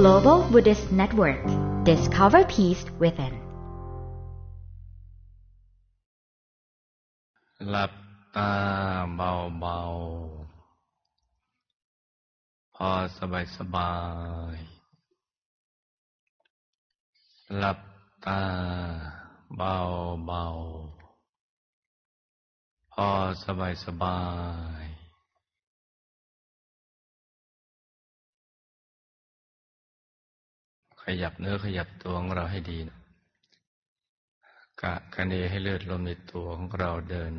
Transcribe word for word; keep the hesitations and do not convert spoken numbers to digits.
Global Buddhist Network. Discover peace within. หลับตาเบาๆพอสบายสบายหลับตาเบาๆพอสบายสบายขยับเนื้อขยับตัวของเราให้ดีนะกะคะเนให้เลือดลมในตัวของเราเดิน